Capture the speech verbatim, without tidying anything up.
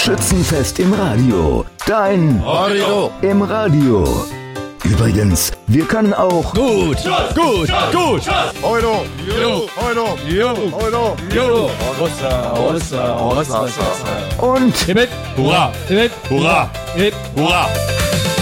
Schützenfest im Radio. Dein Radio im Radio. Übrigens, wir können auch gut, gut, gut. Euro, Jo, Euro, jo, Euro, jo. Hossa, hossa, hossa, hossa. und Hip, hip, hurra, hip, hip, hurra, hip, hurra.